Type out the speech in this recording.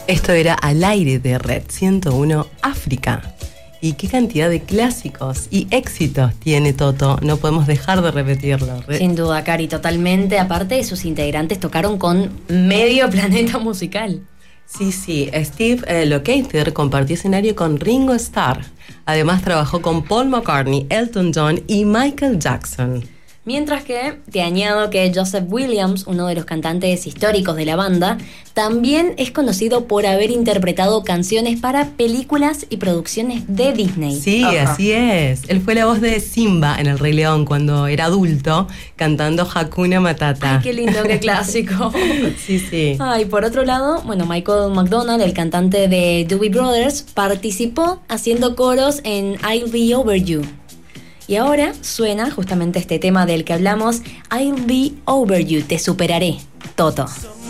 Esto era Al aire de Red 101 África. Y qué cantidad de clásicos y éxitos tiene Toto. No podemos dejar de repetirlo. Sin duda, Cari, totalmente. Aparte, sus integrantes tocaron con medio planeta musical. Sí, Steve Lukather compartió escenario con Ringo Starr. Además trabajó con Paul McCartney, Elton John y Michael Jackson. Mientras que te añado que Joseph Williams, uno de los cantantes históricos de la banda, también es conocido por haber interpretado canciones para películas y producciones de Disney. Sí, así es. Él fue la voz de Simba en El Rey León cuando era adulto, cantando Hakuna Matata. Ay, qué lindo, qué clásico. Sí. Ay, por otro lado, Michael McDonald, el cantante de Doobie Brothers, participó haciendo coros en I'll Be Over You. Y ahora suena justamente este tema del que hablamos, I'll Be Over You, te superaré, Toto.